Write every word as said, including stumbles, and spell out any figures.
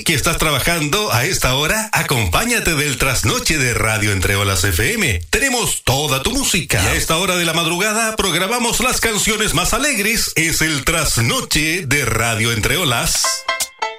que estás trabajando a esta hora, acompáñate del trasnoche de Radio Entre Olas F M. Tenemos toda tu música. Y a esta hora de la madrugada programamos las canciones más alegres. Es el trasnoche de Radio Entre Olas.